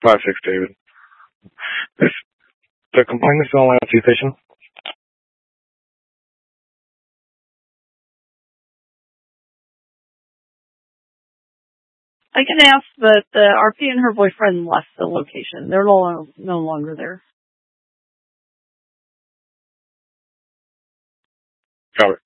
5-6, David. The complainant is still on the station? I can ask, but the RP and her boyfriend left the location. They're no longer there. Got it.